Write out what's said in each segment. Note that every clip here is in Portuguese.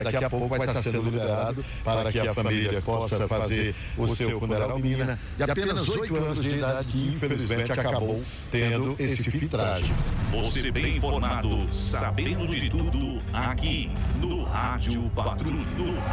Daqui a pouco vai estar sendo liberado para que a família possa fazer o seu funeral. Menina de apenas 8 anos de idade que infelizmente acabou tendo esse fim trágico. Você bem informado, sabendo de tudo, aqui no Rádio Patrulha.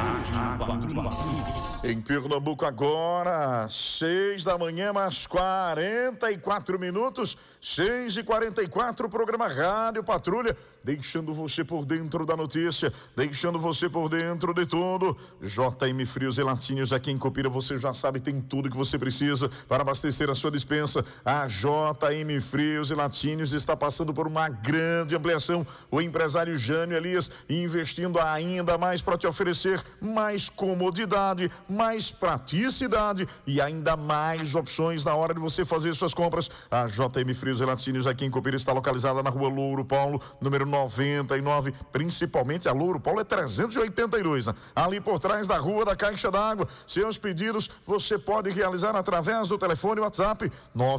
Em Pernambuco agora, 6 da manhã, mais 44 minutos, 6h44, programa Rádio Patrulha, deixando você por dentro da notícia, deixando você por dentro de tudo. JM Frios e Laticínios aqui em Copira, você já sabe, tem tudo que você precisa para abastecer a sua despensa. A JM Frios e Laticínios está passando por uma grande ampliação. O empresário Jânio Elias investindo ainda mais para te oferecer mais comodidade, mais praticidade e ainda mais opções na hora de você fazer suas compras. A JM Frios e Laticínios aqui em Copira está localizada na rua Louro Paulo, número 99, principalmente a Louro Paulo é 382, né? Ali por trás da Rua da Caixa d'Água. Seus pedidos você pode realizar através do telefone WhatsApp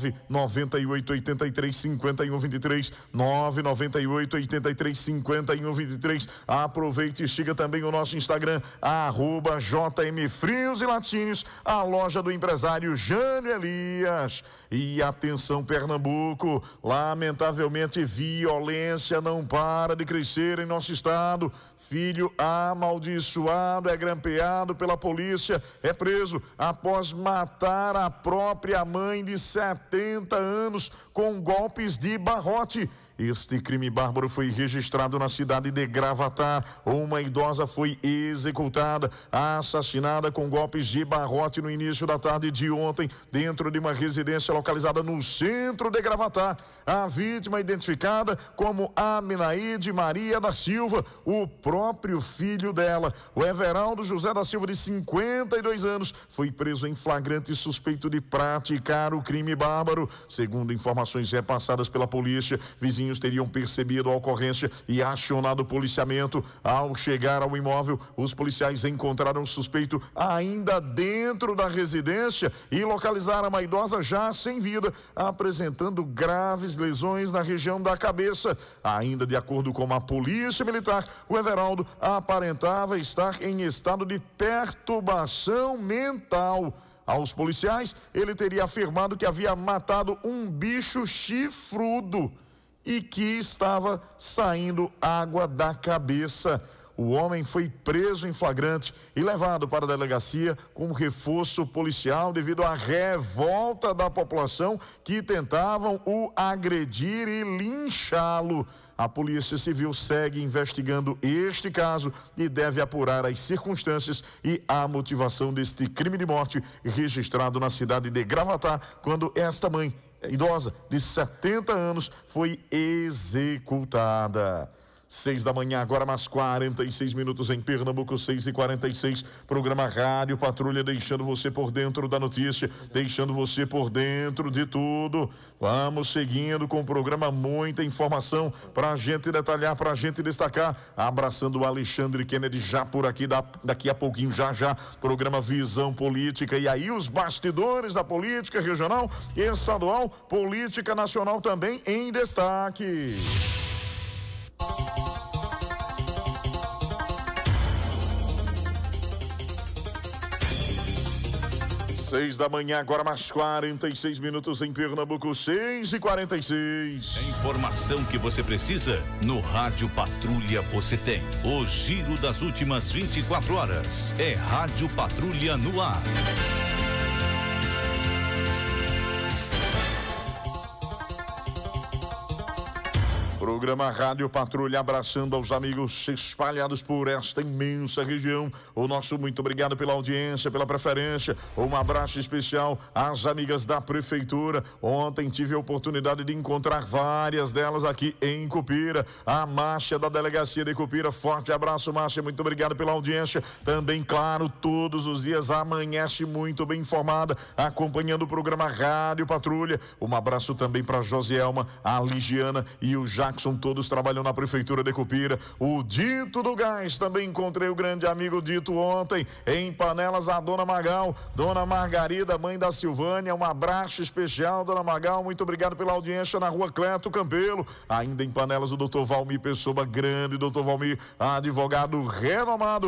998835123, 998835123. Aproveite e siga também o nosso Instagram, @JM Frios e Laticínios, a loja do empresário Jânio Elias. E atenção, Pernambuco, lamentavelmente violência não para de crescer em nosso estado. Filho amaldiçoado é grampeado pela polícia, é preso após matar a própria mãe de 70 anos com golpes de barrote. Este crime bárbaro foi registrado na cidade de Gravatá. Uma idosa foi executada, assassinada com golpes de barrote no início da tarde de ontem, dentro de uma residência localizada no centro de Gravatá. A vítima identificada como Amenaide Maria da Silva, o próprio filho dela. O Everaldo José da Silva, de 52 anos, foi preso em flagrante suspeito de praticar o crime bárbaro. Segundo informações repassadas pela polícia, vizinhos teriam percebido a ocorrência e acionado o policiamento. Ao chegar ao imóvel, os policiais encontraram o suspeito ainda dentro da residência e localizaram a idosa já sem vida, apresentando graves lesões na região da cabeça. Ainda de acordo com a polícia militar, o Everaldo aparentava estar em estado de perturbação mental. Aos policiais, ele teria afirmado que havia matado um bicho chifrudo e que estava saindo água da cabeça. O homem foi preso em flagrante e levado para a delegacia com reforço policial devido à revolta da população que tentavam o agredir e linchá-lo. A Polícia Civil segue investigando este caso e deve apurar as circunstâncias e a motivação deste crime de morte registrado na cidade de Gravatá, quando esta mãe idosa de 70 anos foi executada. 6 da manhã, agora mais 46 minutos em Pernambuco, 6h46, programa Rádio Patrulha, deixando você por dentro da notícia, deixando você por dentro de tudo. Vamos seguindo com o programa, muita informação pra gente detalhar, pra gente destacar. Abraçando o Alexandre Kennedy já por aqui, daqui a pouquinho, já, programa Visão Política. E aí os bastidores da política regional e estadual, política nacional também em destaque. 6 da manhã, agora mais 46 minutos em Pernambuco, 6h46. Informação que você precisa, no Rádio Patrulha você tem. O giro das últimas 24 horas. É Rádio Patrulha no ar. Programa Rádio Patrulha, abraçando aos amigos espalhados por esta imensa região. O nosso muito obrigado pela audiência, pela preferência. Um abraço especial às amigas da Prefeitura. Ontem tive a oportunidade de encontrar várias delas aqui em Copira. A Márcia da Delegacia de Copira, forte abraço, Márcia, muito obrigado pela audiência. Também, claro, todos os dias amanhece muito bem informada, acompanhando o programa Rádio Patrulha. Um abraço também para Josielma, a Ligiana e o Jaco Jackson, todos trabalham na Prefeitura de Cupira. O Dito do Gás, também encontrei o grande amigo Dito ontem, em Panelas, a Dona Magal, Dona Margarida, mãe da Silvânia, um abraço especial, Dona Magal, muito obrigado pela audiência na Rua Cleto Campelo. Ainda em Panelas, o doutor Valmir Pessoa, grande doutor Valmir, advogado renomado.